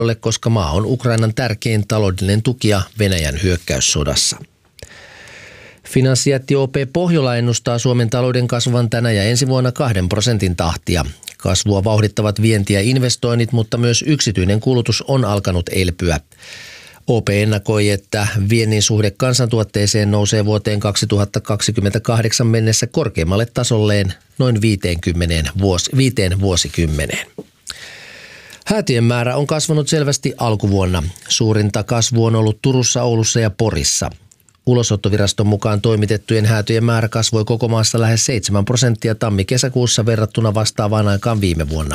koska maa on Ukrainan tärkein taloudellinen tukija Venäjän hyökkäyssodassa. Finanssijätti OP Pohjola ennustaa Suomen talouden kasvavan tänä ja ensi vuonna 2% tahtia. Kasvua vauhdittavat vienti ja investoinnit, mutta myös yksityinen kulutus on alkanut elpyä. OP ennakoi, että viennin suhde kansantuotteeseen nousee vuoteen 2028 mennessä korkeammalle tasolleen noin 50 vuosikymmeneen. Häätöjen määrä on kasvanut selvästi alkuvuonna. Suurinta kasvu on ollut Turussa, Oulussa ja Porissa. Ulosottoviraston mukaan toimitettujen häätöjen määrä kasvoi koko maassa lähes 7% tammi-kesäkuussa verrattuna vastaavaan aikaan viime vuonna.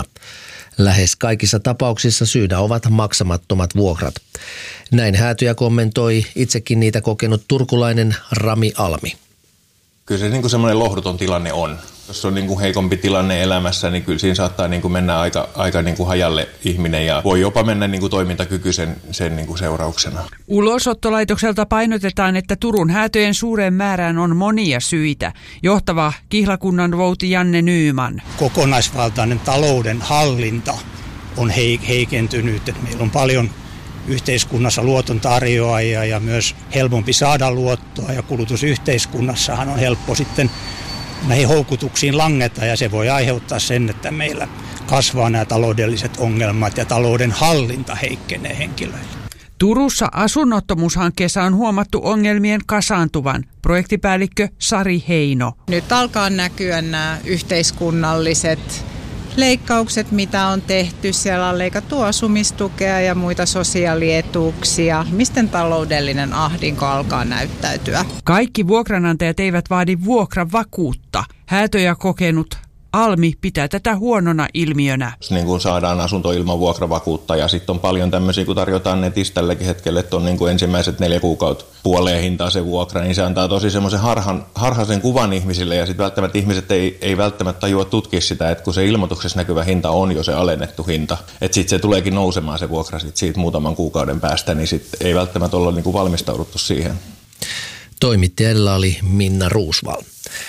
Lähes kaikissa tapauksissa syynä ovat maksamattomat vuokrat. Näin häätöjä kommentoi itsekin niitä kokenut turkulainen Rami Almi. Kyllä se semmoinen lohduton tilanne on. Jos on heikompi tilanne elämässä, niin kyllä siinä saattaa mennä aika hajalle ihminen ja voi jopa mennä toimintakyky sen seurauksena. Ulosottolaitokselta painotetaan, että Turun häätöjen suureen määrään on monia syitä. Johtava kihlakunnanvouti Janne Nyyman. Kokonaisvaltainen talouden hallinta on heikentynyt. Meillä on paljon yhteiskunnassa luoton tarjoajia ja myös helpompi saada luottoa ja kulutusyhteiskunnassahan on helppo sitten näihin houkutuksiin langeta ja se voi aiheuttaa sen, että meillä kasvaa nämä taloudelliset ongelmat ja talouden hallinta heikkenee henkilöille. Turussa asunnottomuushankkeessa on huomattu ongelmien kasaantuvan. Projektipäällikkö Sari Heino. Nyt alkaa näkyä nämä yhteiskunnalliset leikkaukset, mitä on tehty. Siellä on leikattu asumistukea ja muita sosiaalietuuksia. Ihmisten taloudellinen ahdinko alkaa näyttäytyä. Kaikki vuokranantajat eivät vaadi vuokravakuutta. Häätöjä kokenut Almi pitää tätä huonona ilmiönä. Niin kuin saadaan asunto ilman vuokravakuutta ja sitten on paljon tämmöisiä, kun tarjotaan netissä tälläkin hetkellä, että on ensimmäiset 4 kuukautta puoleen hintaa se vuokra, niin se antaa tosi semmoisen harhaisen kuvan ihmisille ja sitten välttämättä ihmiset ei välttämättä tajua tutkia sitä, että kun se ilmoituksessa näkyvä hinta on jo se alennettu hinta, että sitten se tuleekin nousemaan se vuokra siitä muutaman kuukauden päästä, niin sitten ei välttämättä olla valmistauduttu siihen. Toimittajalla oli Minna Roosvall.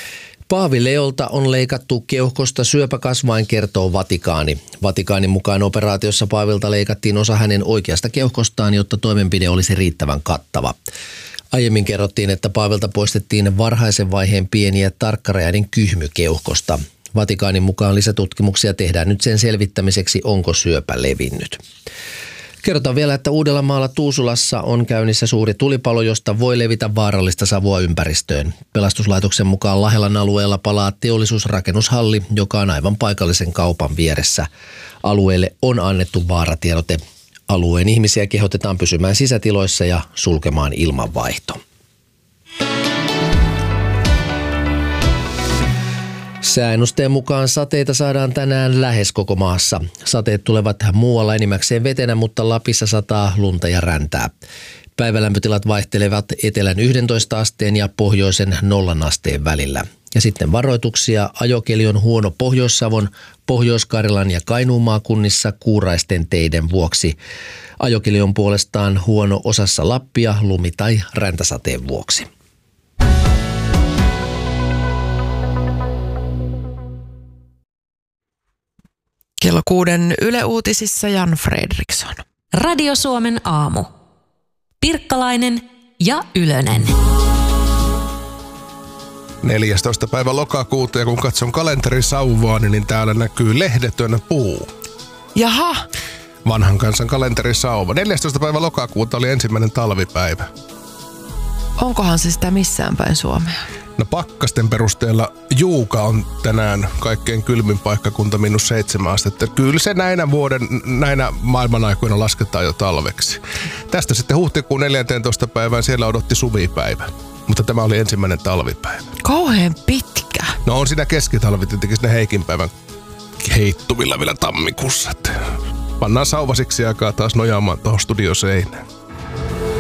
Paavi Leolta on leikattu keuhkosta syöpäkasvain, kertoo Vatikaani. Vatikaanin mukaan operaatiossa Paavilta leikattiin osa hänen oikeasta keuhkostaan, jotta toimenpide olisi riittävän kattava. Aiemmin kerrottiin, että Paavilta poistettiin varhaisen vaiheen pieni ja tarkkarajainen kyhmy keuhkosta. Vatikaanin mukaan lisätutkimuksia tehdään nyt sen selvittämiseksi, onko syöpä levinnyt. Kerrotaan vielä, että Uudellamaalla Tuusulassa on käynnissä suuri tulipalo, josta voi levitä vaarallista savua ympäristöön. Pelastuslaitoksen mukaan Lahelan alueella palaa teollisuusrakennushalli, joka on aivan paikallisen kaupan vieressä. Alueelle on annettu vaaratiedote. Alueen ihmisiä kehotetaan pysymään sisätiloissa ja sulkemaan ilmanvaihto. Sääennusteen mukaan sateita saadaan tänään lähes koko maassa. Sateet tulevat muualla enimmäkseen vetenä, mutta Lapissa sataa lunta ja räntää. Päivälämpötilat vaihtelevat etelän 11 asteen ja pohjoisen 0 asteen välillä. Ja sitten varoituksia. Ajokeli on huono Pohjois-Savon, Pohjois-Karjalan ja Kainuun maakunnissa kuuraisten teiden vuoksi. Ajokeli on puolestaan huono osassa Lappia lumi- tai räntäsateen vuoksi. Kello 6 Yle Uutisissa Jan Fredriksson. Radio Suomen aamu. Pirkkalainen ja Ylönen. 14. päivä lokakuuta ja kun katson kalenterisauvaani, niin täällä näkyy lehdetön puu. Jaha. Vanhan kansan kalenterisauva. 14. päivä lokakuuta oli ensimmäinen talvipäivä. Onkohan se sitä missään päin Suomea? No pakkasten perusteella Juuka on tänään kaikkein kylmin paikkakunta -7 astetta. Kyllä se näinä maailmanaikoina lasketaan jo talveksi. Tästä sitten huhtikuun 14. päivään siellä odotti suvipäivä. Mutta tämä oli ensimmäinen talvipäivä. Kauhean pitkä. No on siinä keskitalvi tietenkin sinne Heikin päivän heittuvilla vielä tammikuussa. Pannaan sauvasiksi aikaa taas nojaamaan tuohon studioseinään.